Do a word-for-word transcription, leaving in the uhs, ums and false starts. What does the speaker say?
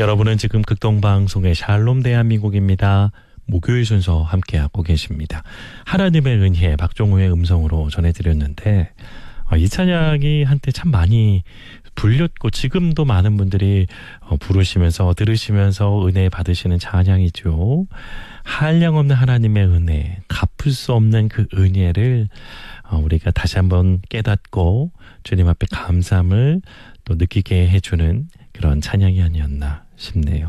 여러분은 지금 극동방송의 샬롬 대한민국입니다. 목요일 순서 함께하고 계십니다. 하나님의 은혜 박종호의 음성으로 전해드렸는데 어, 이 찬양이 한때 참 많이 불렸고 지금도 많은 분들이 어, 부르시면서 들으시면서 은혜 받으시는 찬양이죠. 한량없는 하나님의 은혜, 갚을 수 없는 그 은혜를 어, 우리가 다시 한번 깨닫고 주님 앞에 감사함을 또 느끼게 해주는 그런 찬양이 아니었나 싶네요.